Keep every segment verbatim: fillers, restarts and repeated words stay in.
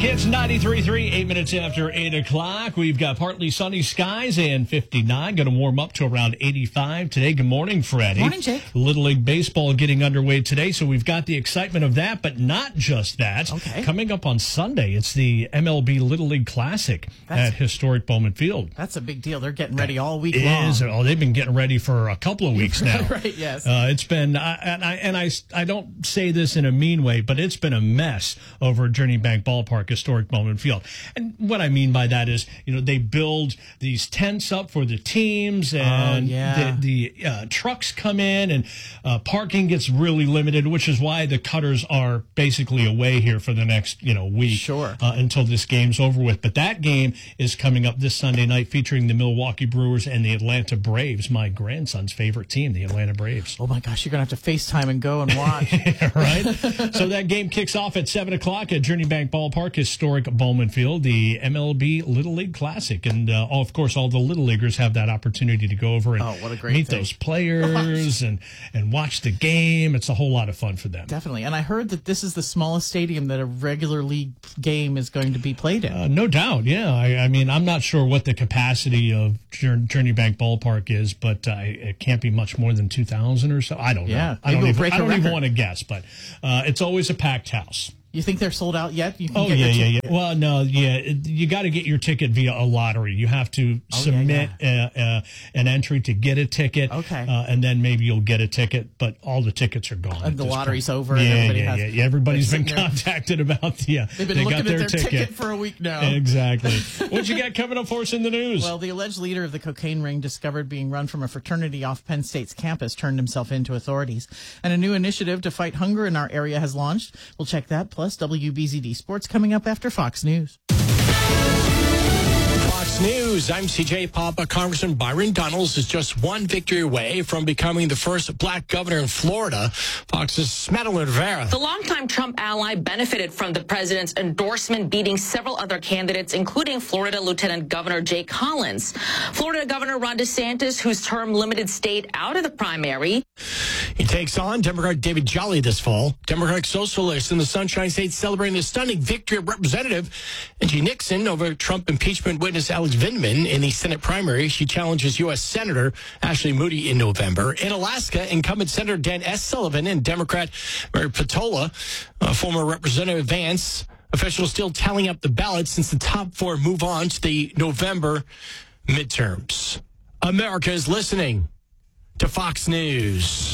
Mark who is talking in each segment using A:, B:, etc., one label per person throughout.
A: It's ninety-three point three, eight minutes after eight o'clock. We've got partly sunny skies and fifty-nine. Going to warm up to around eighty-five today. Good morning, Freddie.
B: Morning, Jake.
A: Little League Baseball getting underway today, so we've got the excitement of that, but not just that.
B: Okay.
A: Coming up on Sunday, it's the M L B Little League Classic
B: That's,
A: at historic Bowman Field.
B: That's a big deal. They're getting ready all week
A: It
B: long.
A: is. Oh, they've been getting ready for a couple of weeks now.
B: Right, yes.
A: Uh, it's been, uh, and, I, and I, I don't say this in a mean way, but it's been a mess over at Journey Bank Ballpark, historic Bowman Field. And what I mean by that is, you know, they build these tents up for the teams, and
B: oh, yeah.
A: the, the uh, trucks come in, and uh, parking gets really limited, which is why the Cutters are basically away here for the next, you know, week.
B: Sure.
A: Uh, until this game's over with. But that game is coming up this Sunday night, featuring the Milwaukee Brewers and the Atlanta Braves, my grandson's favorite team, the Atlanta Braves.
B: Oh, my gosh, you're going to have to FaceTime and go and watch.
A: Right? So that game kicks off at seven o'clock at Journey Bank Ballpark, historic Bowman Field, the M L B Little League Classic. And, uh, all, of course, all the Little Leaguers have that opportunity to go over and
B: oh, what a great
A: meet
B: thing.
A: those players and, and watch the game. It's a whole lot of fun for them.
B: Definitely. And I heard that this is the smallest stadium that a regular league game is going to be played in.
A: Uh, no doubt, yeah. I, I mean, I'm not sure what the capacity of Journey Bank Ballpark is, but uh, it can't be much more than two thousand or so. I don't
B: yeah,
A: know. I don't,
B: we'll
A: even,
B: break
A: I
B: a
A: don't even
B: record.
A: want to guess, but uh, it's always a packed house.
B: You think they're sold out yet? You can
A: Oh,
B: get
A: yeah,
B: your
A: yeah,
B: ticket.
A: yeah. Well, no, yeah. it- You got to get your ticket via a lottery. You have to
B: Oh,
A: submit
B: yeah,
A: Uh, uh, an entry to get a ticket.
B: Okay.
A: Uh, and then maybe you'll get a ticket, but all the tickets are gone.
B: And
A: at
B: the
A: this
B: lottery's
A: point.
B: over
A: Yeah,
B: and everybody
A: yeah,
B: has-
A: yeah, yeah. Everybody's
B: they're
A: been
B: sitting there.
A: contacted about the, uh,
B: They've been
A: they
B: looking
A: got
B: at
A: their,
B: their
A: ticket.
B: ticket for a week now.
A: Exactly. What you got coming up for us in the news?
B: Well, the alleged leader of the cocaine ring discovered being run from a fraternity off Penn State's campus turned himself in to authorities. And a new initiative to fight hunger in our area has launched. We'll check that, plus W B Z D Sports coming up after Fox News.
C: Fox News, I'm C J Papa. Congressman Byron Donalds is just one victory away from becoming the first black governor in Florida. Fox's Madeline Rivera.
D: The longtime Trump ally benefited from the president's endorsement, beating several other candidates, including Florida Lieutenant Governor Jay Collins. Florida Governor Ron DeSantis, whose term limited stayed out of the primary.
C: He takes on Democrat David Jolly this fall. Democratic Socialists in the Sunshine State celebrating the stunning victory of Representative Angie Nixon over Trump impeachment witness Alex Vindman in the Senate primary. She challenges U S Senator Ashley Moody in November. In Alaska, incumbent Senator Dan S. Sullivan and Democrat Mary Patola, uh, former Representative Vance. Officials still tallying up the ballots since the top four move on to the November midterms. America is listening to Fox News.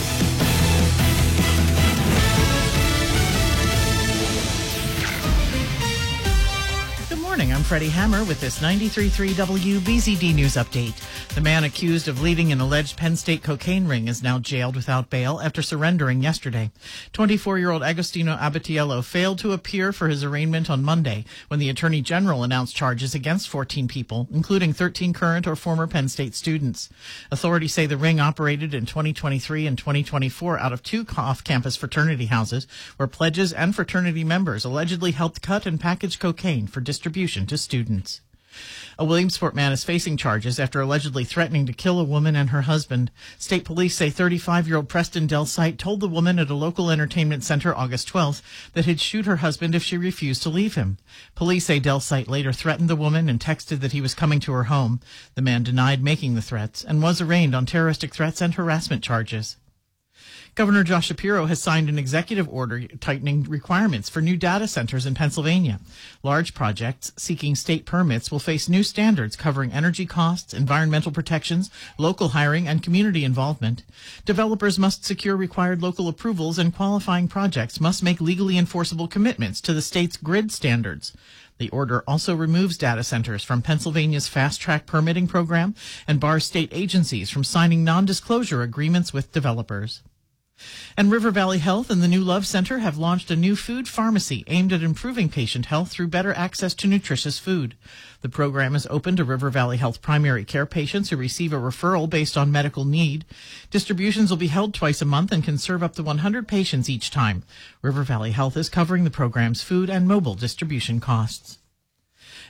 B: Good morning. I'm Freddie Hammer with this ninety-three point three W B Z D News Update. The man accused of leading an alleged Penn State cocaine ring is now jailed without bail after surrendering yesterday. twenty-four-year-old Agostino Abatiello failed to appear for his arraignment on Monday when the Attorney General announced charges against fourteen people, including thirteen current or former Penn State students. Authorities say the ring operated in twenty twenty-three and twenty twenty-four out of two off-campus fraternity houses where pledges and fraternity members allegedly helped cut and package cocaine for distribution to students. A Williamsport man is facing charges after allegedly threatening to kill a woman and her husband. State police say thirty-five-year-old Preston Del Site told the woman at a local entertainment center August twelfth that he'd shoot her husband if she refused to leave him. Police say Del Site later threatened the woman and texted that he was coming to her home. The man denied making the threats and was arraigned on terroristic threats and harassment charges. Governor Josh Shapiro has signed an executive order tightening requirements for new data centers in Pennsylvania. Large projects seeking state permits will face new standards covering energy costs, environmental protections, local hiring, and community involvement. Developers must secure required local approvals, and qualifying projects must make legally enforceable commitments to the state's grid standards. The order also removes data centers from Pennsylvania's fast-track permitting program and bars state agencies from signing non-disclosure agreements with developers. And River Valley Health and the New Love Center have launched a new food pharmacy aimed at improving patient health through better access to nutritious food. The program is open to River Valley Health primary care patients who receive a referral based on medical need. Distributions will be held twice a month and can serve up to one hundred patients each time. River Valley Health is covering the program's food and mobile distribution costs.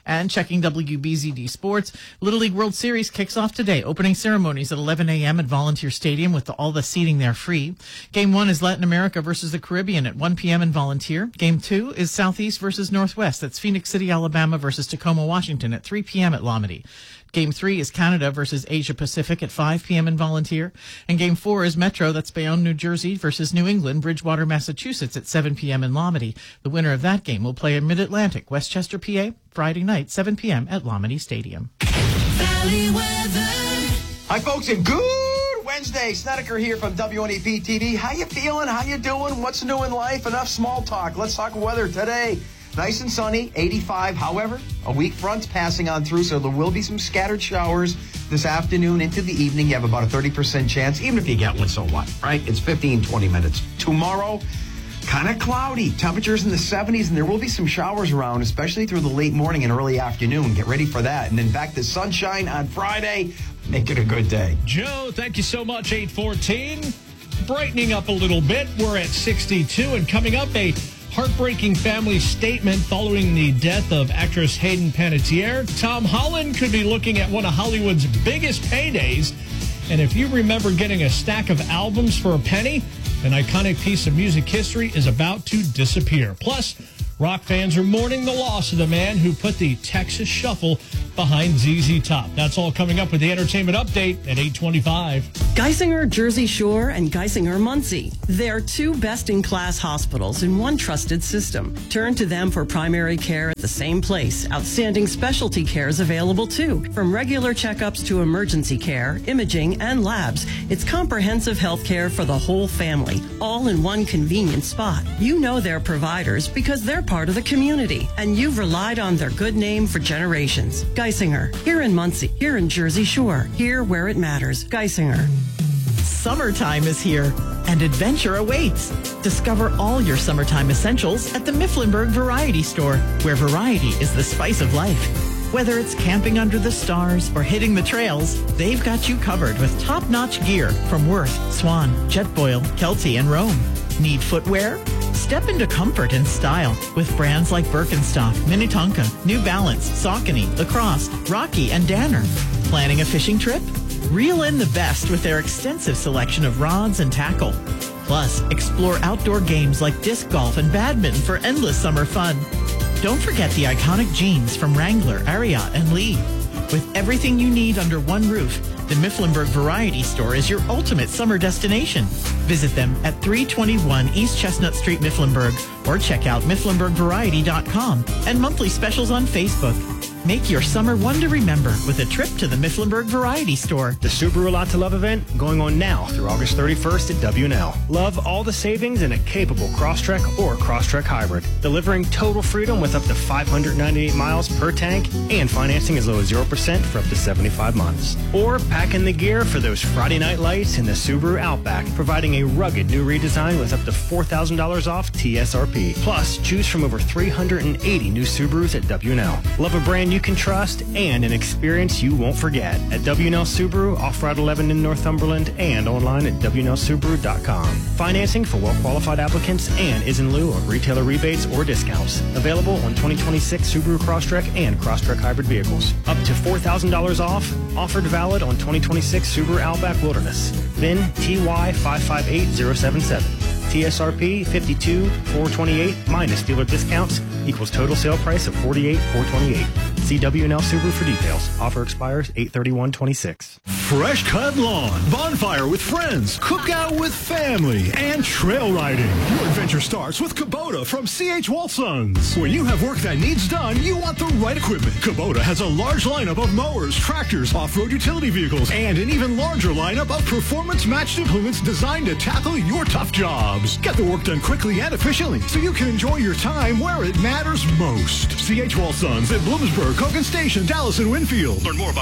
B: And checking W B Z D Sports, Little League World Series kicks off today. Opening ceremonies at eleven a.m. at Volunteer Stadium with the, all the seating there free. Game one is Latin America versus the Caribbean at one p.m. in Volunteer. Game two is Southeast versus Northwest. That's Phoenix City, Alabama versus Tacoma, Washington at three p.m. at Lomedy. Game three is Canada versus Asia Pacific at five p.m. in Volunteer. And game four is Metro, that's Bayonne, New Jersey versus New England, Bridgewater, Massachusetts at seven p.m. in Lomedy. The winner of that game will play in Mid-Atlantic, Westchester, P A, Friday night, seven p.m. at Lomedy Stadium.
E: Valley weather.
F: Hi, folks, and good Wednesday. Snedeker here from W N E P T V. How you feeling? How you doing? What's new in life? Enough small talk. Let's talk weather today. Nice and sunny, eighty-five. However, a weak front's passing on through, so there will be some scattered showers this afternoon into the evening. You have about a thirty percent chance. Even if you get one, so what, right? It's fifteen, twenty minutes. Tomorrow, kind of cloudy. Temperatures in the seventies, and there will be some showers around, especially through the late morning and early afternoon. Get ready for that. And then back to sunshine on Friday. Make it a good day.
A: Joe, thank you so much. eight fourteen. Brightening up a little bit. We're at sixty-two, and coming up, a heartbreaking family statement following the death of actress Hayden Panettiere. Tom Holland could be looking at one of Hollywood's biggest paydays. And if you remember getting a stack of albums for a penny, an iconic piece of music history is about to disappear. Plus, rock fans are mourning the loss of the man who put the Texas Shuffle behind Z Z Top. That's all coming up with the entertainment update at eight twenty-five.
G: Geisinger Jersey Shore and Geisinger Muncie. They're two best-in-class hospitals in one trusted system. Turn to them for primary care at the same place. Outstanding specialty care is available too. From regular checkups to emergency care, imaging, and labs, it's comprehensive health care for the whole family, all in one convenient spot. You know their providers because they're part of the community, and you've relied on their good name for generations. Geisinger, here in Muncie, here in Jersey Shore, here where it matters. Geisinger.
B: Summertime is here, and adventure awaits. Discover all your summertime essentials at the Mifflinburg Variety Store, where variety is the spice of life. Whether it's camping under the stars or hitting the trails, they've got you covered with top-notch gear from Worth, Swan, Jetboil, Kelty, and Rome. Need footwear? Step into comfort and style with brands like Birkenstock, Minnetonka, New Balance, Saucony, Lacrosse, Rocky, and Danner. Planning a fishing trip? Reel in the best with their extensive selection of rods and tackle. Plus, explore outdoor games like disc golf and badminton for endless summer fun. Don't forget the iconic jeans from Wrangler, Ariat, and Lee. With everything you need under one roof, the Mifflinburg Variety Store is your ultimate summer destination. Visit them at three twenty-one East Chestnut Street, Mifflinburg, or check out mifflinburg variety dot com and monthly specials on Facebook. Make your summer one to remember with a trip to the Mifflinburg Variety Store.
H: The Subaru Lot to Love event going on now through August thirty-first at W and L. Love all the savings in a capable Crosstrek or Crosstrek Hybrid, delivering total freedom with up to five hundred ninety-eight miles per tank and financing as low as zero percent for up to seventy-five months. Or pack in the gear for those Friday night lights in the Subaru Outback, providing a rugged new redesign with up to four thousand dollars off T S R P. Plus, choose from over three hundred eighty new Subarus at W and L. Love a brand you can trust and an experience you won't forget at W and L Subaru, off Route eleven in Northumberland, and online at W N L Subaru dot com. Financing for well-qualified applicants and is in lieu of retailer rebates or discounts. Available on twenty twenty-six Subaru Crosstrek and Crosstrek Hybrid vehicles. Up to four thousand dollars off. Offered valid on twenty twenty-six Subaru Outback Wilderness. V I N T Y five five eight zero seven seven. T S R P fifty-two four twenty-eight minus dealer discounts equals total sale price of forty-eight four twenty-eight. See W and L Subaru for details. Offer expires eight thirty-one twenty-six.
I: Fresh cut lawn, bonfire with friends, cookout with family, and trail riding. Your adventure starts with Kubota from C H Walsons. When you have work that needs done, you want the right equipment. Kubota has a large lineup of mowers, tractors, off-road utility vehicles, and an even larger lineup of performance-matched implements designed to tackle your tough jobs. Get the work done quickly and efficiently so you can enjoy your time where it matters most. C H Walsons at Bloomsburg, Cogan Station, Dallas, and Winfield. Learn more about